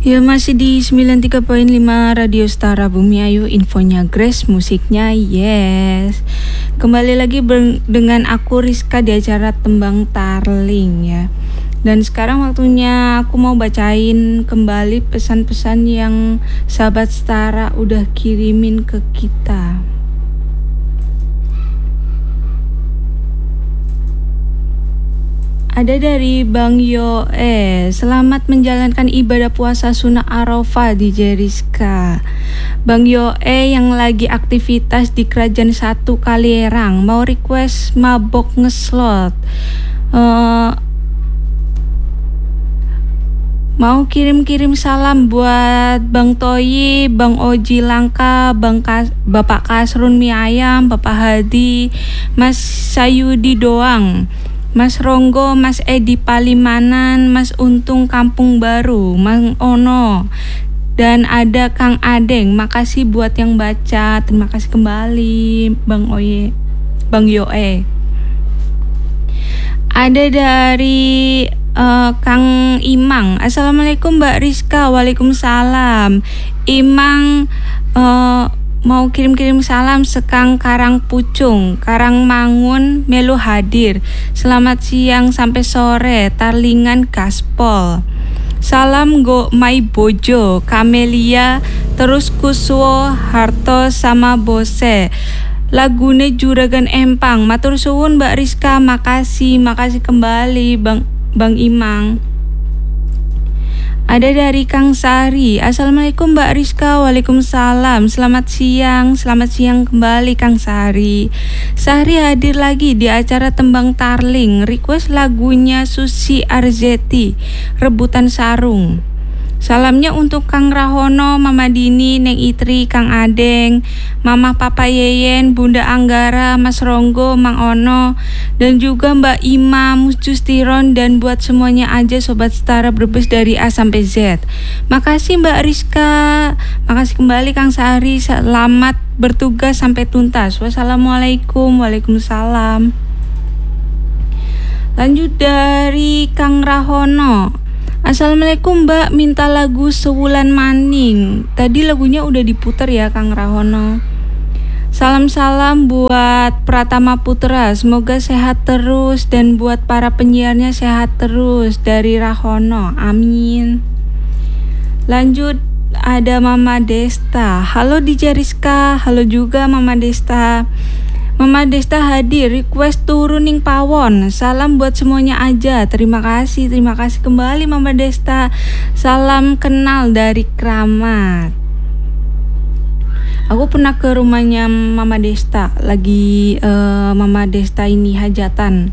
Ya masih di 93.5 Radio Setara Bumi Ayu, infonya Grace, musiknya Yes. Kembali lagi dengan aku Rizka di acara Tembang Tarling ya. Dan sekarang waktunya aku mau bacain kembali pesan-pesan yang sahabat Setara udah kirimin ke kita. Ada dari Bang Yoe, selamat menjalankan ibadah puasa sunnah Arafah di Jeriska. Bang Yoe yang lagi aktivitas di Kerajaan 1 Kalierang mau request mabok ngeslot. Mau kirim-kirim salam buat Bang Toyi, Bang Oji Langka, Bapak Kasrun Mie Ayam, Bapak Hadi, Mas Sayudi Doang, Mas Ronggo, Mas Edi Palimanan, Mas Untung Kampung Baru, Mang Ono, dan ada Kang Adeng. Makasih buat yang baca. Terima kasih kembali Bang Yoe. Ada dari Kang Imang. Assalamualaikum Mbak Rizka. Waalaikumsalam. Imang mau kirim-kirim salam sekang Karang Pucung, Karang Mangun, melu hadir. Selamat siang sampai sore, Tarlingan Gaspol. Salam go my bojo, Kamelia, terus Kuswo, Harto sama Bose. Lagune Juragan Empang. Matur suwun Mbak Rizka, makasih kembali Bang Imang. Ada dari Kang Sari. Assalamualaikum Mbak Rizka. Waalaikumsalam. Selamat siang kembali Kang Sari. Sari hadir lagi di acara Tembang Tarling. Request lagunya Susi Arzeti, Rebutan Sarung. Salamnya untuk Kang Rahono, Mama Dini, Neng Itri, Kang Adeng, Mama Papa Yeyen, Bunda Anggara, Mas Ronggo, Mang Ono, dan juga Mbak Ima, Mus Justiron, dan buat semuanya aja Sobat Setara Brebes dari A sampai Z. Makasih Mbak Rizka, makasih kembali Kang Sari, selamat bertugas sampai tuntas. Wassalamualaikum. Waalaikumsalam. Lanjut dari Kang Rahono. Assalamualaikum Mbak, minta lagu Sewulan Maning. Tadi lagunya udah diputar ya Kang Rahono. Salam-salam buat Pratama Putra, semoga sehat terus, dan buat para penyiarnya sehat terus dari Rahono, amin. Lanjut ada Mama Desta. Halo DJ Rizka, halo juga Mama Desta. Mama Desta hadir, request turuning pawon. Salam buat semuanya aja. Terima kasih kembali Mama Desta. Salam kenal dari Kramat. Aku pernah ke rumahnya Mama Desta, lagi Mama Desta ini hajatan.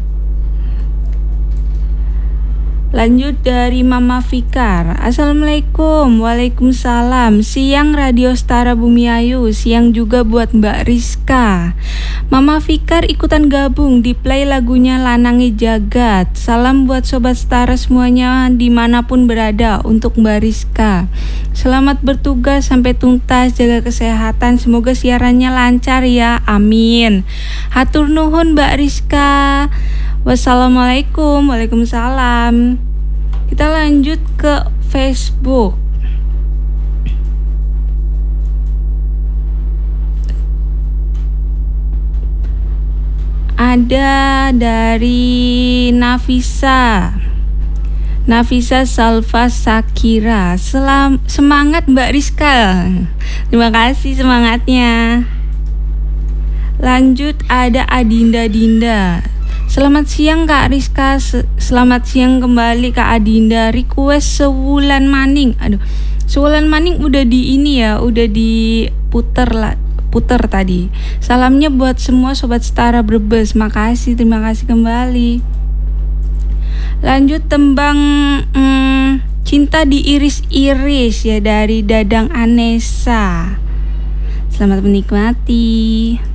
Lanjut dari Mama Fikar. Assalamualaikum. Waalaikumsalam. Siang Radio Setara Bumi Ayu, siang juga buat Mbak Rizka. Mama Fikar ikutan gabung di play lagunya Lanangi Jagat. Salam buat Sobat Setara semuanya dimanapun berada untuk Mbak Rizka. Selamat bertugas sampai tuntas, jaga kesehatan, semoga siarannya lancar ya, amin. Hatur nuhun Mbak Rizka. Wassalamualaikum. Waalaikumsalam. Kita lanjut ke Facebook. Ada dari Nafisa Salva Sakira. Semangat Mbak Rizka. Terima kasih semangatnya. Lanjut ada Adinda Dinda. Selamat siang Kak Rizka, selamat siang kembali Kak Adinda. Request Sewulan Maning. Sewulan Maning udah diputer tadi. Salamnya buat semua Sobat Setara Brebes. Makasih, terima kasih kembali. Lanjut tembang Cinta Diiris-iris ya dari Dadang Anessa. Selamat menikmati.